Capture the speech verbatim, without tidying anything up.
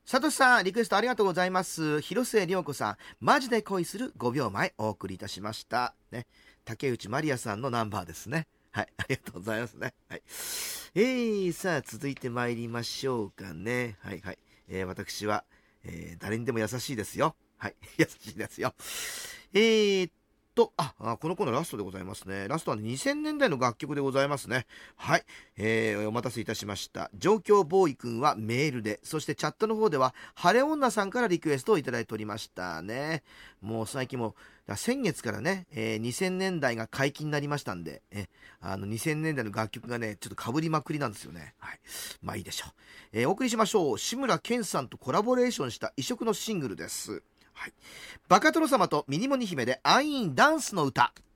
さとしさん、リクエストありがとうございます。広末涼子さん、マジで恋するごびょうまえお送りいたしました。ね。竹内まりやさんのナンバーですね。はい、ありがとうございますね。はい。えー、さあ、続いて参りましょうかね。はいはい。えー、私は、えー、誰にでも優しいですよ。はい、優しいですよ。えーっと、あ、あこのコーナーラストでございますね。ラストはにせんねんだいの楽曲でございますね。はい。えー、お待たせいたしました。状況ボーイくんはメールで、そしてチャットの方では、晴れ女さんからリクエストをいただいておりましたね。もう最近も、先月からね、えー、にせんねんだいが解禁になりましたんで、えあのにせんねんだいの楽曲がね、ちょっと被りまくりなんですよね。はい。まあいいでしょう。えー、お送りしましょう。志村けんさんとコラボレーションした異色のシングルです。はい。バカ殿様とミニモニ姫でアイーンダンスの歌。